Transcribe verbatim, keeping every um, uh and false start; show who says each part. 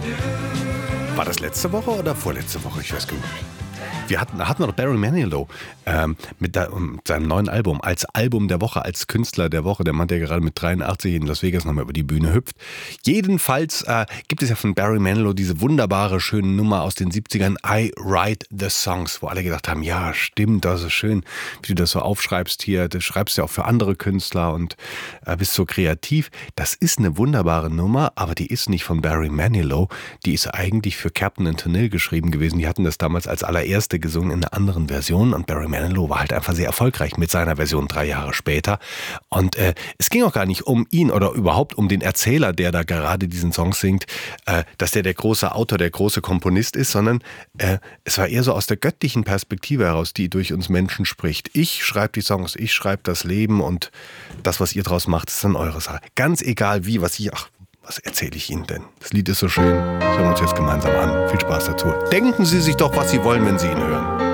Speaker 1: War das letzte Woche oder vorletzte Woche? Ich weiß gar nicht. Wir hatten, hatten noch Barry Manilow ähm, mit, der, mit seinem neuen Album als Album der Woche, als Künstler der Woche. Der Mann, der gerade mit dreiundachtzig in Las Vegas nochmal über die Bühne hüpft. Jedenfalls äh, gibt es ja von Barry Manilow diese wunderbare, schöne Nummer aus den siebzigern, I Write the Songs, wo alle gedacht haben, ja, stimmt, das ist schön, wie du das so aufschreibst hier. Du schreibst ja auch für andere Künstler und äh, bist so kreativ. Das ist eine wunderbare Nummer, aber die ist nicht von Barry Manilow. Die ist eigentlich für Clapton und O'Neill geschrieben gewesen. Die hatten das damals als allererste gesungen in einer anderen Version und Barry Manilow war halt einfach sehr erfolgreich mit seiner Version drei Jahre später und äh, es ging auch gar nicht um ihn oder überhaupt um den Erzähler, der da gerade diesen Song singt, äh, dass der der große Autor, der große Komponist ist, sondern äh, es war eher so aus der göttlichen Perspektive heraus, die durch uns Menschen spricht. Ich schreibe die Songs, ich schreibe das Leben und das, was ihr draus macht, ist dann eure Sache. Ganz egal wie, was ich, ach, was erzähle ich Ihnen denn? Das Lied ist so schön. Das hören wir uns jetzt gemeinsam an. Viel Spaß dazu. Denken Sie sich doch, was Sie wollen, wenn Sie ihn hören.